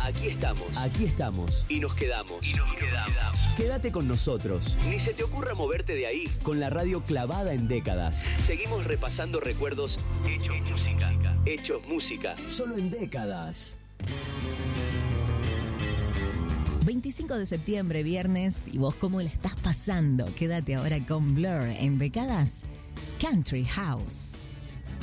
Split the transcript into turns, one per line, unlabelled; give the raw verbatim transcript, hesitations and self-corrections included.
Aquí estamos.
Aquí estamos.
Y nos quedamos. Y nos quedamos.
Quédate con nosotros.
Ni se te ocurra moverte de ahí.
Con la radio clavada en décadas.
Seguimos repasando recuerdos hechos música. Hechos música.
Solo en décadas.
veinticinco de septiembre, viernes, y vos cómo la estás pasando. Quédate ahora con Blur en Décadas Country House.